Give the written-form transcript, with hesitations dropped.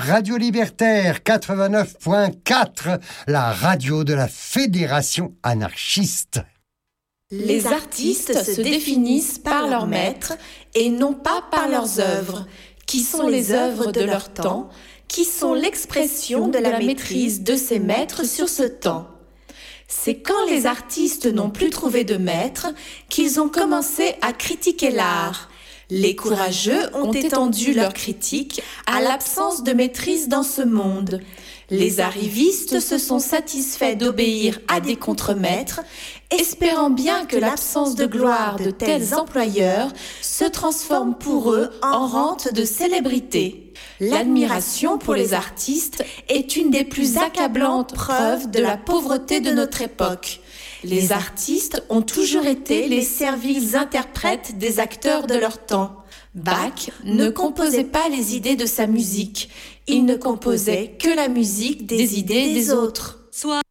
Radio Libertaire 89.4, la radio de la Fédération anarchiste. Les artistes se définissent par leurs maîtres et non pas par leurs œuvres, qui sont les œuvres de leur temps, qui sont l'expression de la maîtrise de ces maîtres sur ce temps. C'est quand les artistes n'ont plus trouvé de maître qu'ils ont commencé à critiquer l'art. Les courageux ont étendu leur critique à l'absence de maîtrise dans ce monde. Les arrivistes se sont satisfaits d'obéir à des contremaîtres, espérant bien que l'absence de gloire de tels employeurs se transforme pour eux en rente de célébrité. L'admiration pour les artistes est une des plus accablantes preuves de la pauvreté de notre époque. Les artistes ont toujours été les serviles interprètes des acteurs de leur temps. Bach ne composait pas les idées de sa musique, il ne composait que la musique des idées des autres. Sois